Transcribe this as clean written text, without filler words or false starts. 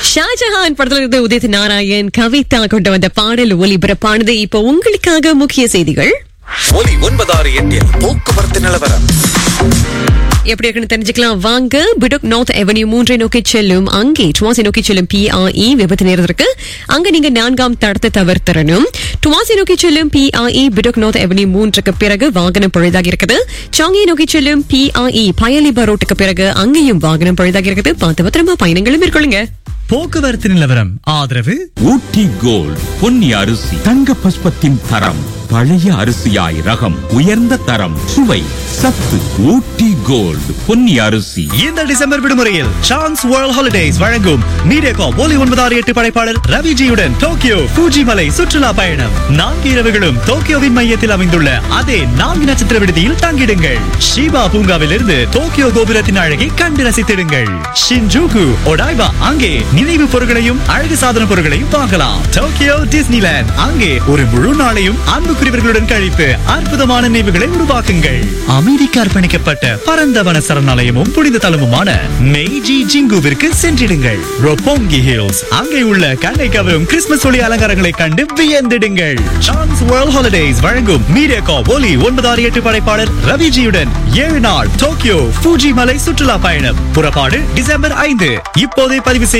ஷாஜஹான் படத்துல இருந்து உதித் நாராயண் கவிதா கொண்டு வந்த பாடல் ஒலிபரப்பானது. இப்போ உங்களுக்காக முக்கிய செய்திகள். ஒலி 968 போக்குவரத்து நிலவரம். எப்படி இருக்குன்னு தெரிஞ்சுக்கலாம் வாங்க. பிடோக் நார்த் அவென்யூ 3 நோக்கி செல்லும் அங்கே டுவாசி நோக்கி செல்லும் PRE விபத்து நேரத்திற்கு அங்க நீங்க 4ஆம் தடத்தை தவிர்த்தரணும். டுவாசி நோக்கி செல்லும் PRE பிடோக் நார்த் அவென்யூ 3க்கு பிறகு வாகனம் பழுதாகி இருக்குது. சாங்கி நோக்கி செல்லும் PRE பயலிபா ரோட்டுக்கு பிறகு அங்கேயும் வாகனம் பழுதாகி இருக்குது. பார்த்து பத்திரமா பயணங்களும் மேற்கொள்ளுங்க. போக்குவரத்து நிலவரம் ஆதரவு ஊட்டி கோல்ட் பொன்னி அரிசி தங்க பஸ்பத்தின் தரம் பழைய அரிசியாய் ரகம் உயர்ந்த தரம் சுவை சத்து. ஊட்டி கோல்ட் பொன்னி அரிசி. இந்த டிசம்பர் விடுமுறையில் சான்ஸ் வேர்ல்ட் ஹாலிடேஸ் வழங்கும் மீடியாகாம் ஒலி 968 படைப்பாளர் ரவிஜியுடன் டோக்கியோ ஃபூஜி மலை சுற்றுலா பயணம். 4 இரவுகளும் டோக்கியோவின் மையத்தில் அமைந்துள்ள அதே 4 நட்சத்திர விடுதியில் தங்கிடுங்கள். ஷிபா பூங்காவிலிருந்து டோக்கியோ கோபுரத்தின் அழகை கண்டு ரசித்திடுங்கள். ஷின்ஜூகு ஒடாய்பா அங்கே நினைவு பொருட்களையும் அழகு சாதன பொருட்களையும் வாங்கலாம். டோக்கியோ டிஸ்னிலேண்ட் அங்கே ஒரு முழு நாளையும் அன்புக்குரியவர்களுடன் கழித்து அற்புதமான நினைவுகளை உருவாக்குங்கள். அமெரிக்க அர்ப்பணிக்கப்பட்ட பரந்தவன சரணாலயமும் புனித தலமுமான மெய்ஜி ஜிங்குவிற்கு சென்றிடுங்கள். ரொப்போங்கி ஹில்ஸ் அங்கே உள்ள கண்ணை கவரும் கிறிஸ்துமஸ் ஒளி அலங்காரங்களை கண்டு வியந்திடுங்கள். சான்ஸ் வேர்ல்ட் ஹாலிடேஸ் வழங்கும் மீடியாகாம் ஒலி 968 படைப்பாளர் ரவிஜியுடன் 7 நாள் டோக்கியோ ஃபூஜி மலை சுற்றுலா பயணம். புறப்பாடு டிசம்பர் 5. இப்போதே பதிவு செய்ய